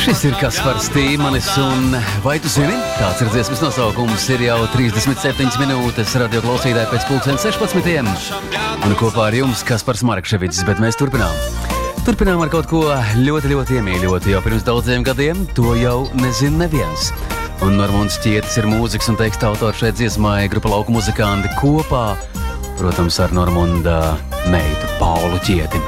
Šis ir Kaspars Tīmanis, un vai tu zini, tāds ir dziesmas nosaukums, ir jau 37 minūtes radio klausītāji pēc 16. Un kopā ar jums Kaspars Markševics, bet mēs turpinām. Turpinām ar kaut ko ļoti, ļoti iemīļotu, jau pirms daudziem gadiem, to jau nezina neviens. Un Normons Ķietis ir mūzikas un teksta autors šeit dziesmai, grupa Lauku muzikanti kopā, protams, ar Normonda meitu Paulu Ķieti.